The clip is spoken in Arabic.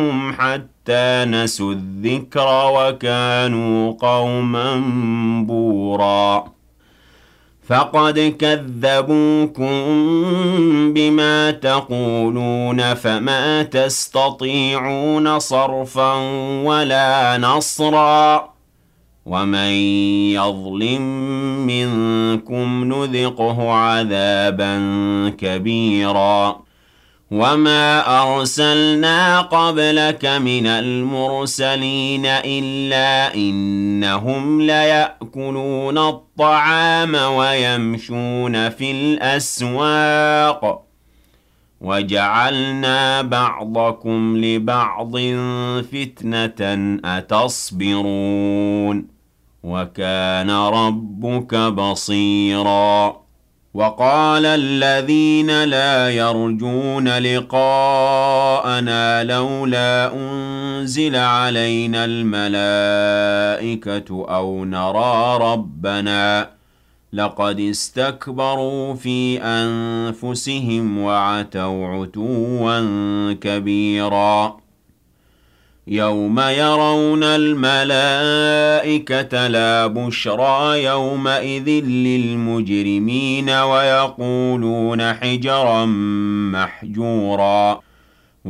حتى نسوا الذكر وكانوا قوما بورا فقد كذبوكم بما تقولون فما تستطيعون صرفا ولا نصرا ومن يظلم منكم نذقه عذابا كبيرا وما أرسلنا قبلك من المرسلين إلا إنهم ليأكلون الطعام ويمشون في الأسواق وجعلنا بعضكم لبعض فتنة أتصبرون وكان ربك بصيراً وقال الذين لا يرجون لقاءنا لولا أنزل علينا الملائكة أو نرى ربنا لقد استكبروا في أنفسهم وعتوا عتوا كبيرا يوم يرون الملائكة لا بشرى يومئذ للمجرمين ويقولون حجرا محجورا